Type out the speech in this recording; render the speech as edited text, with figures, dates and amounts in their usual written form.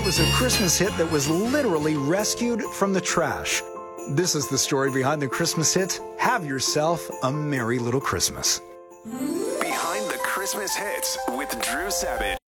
It was a Christmas hit that was literally rescued from the trash. This is the story behind the Christmas hit, Have Yourself a Merry Little Christmas. Behind the Christmas hits with Drew Savage.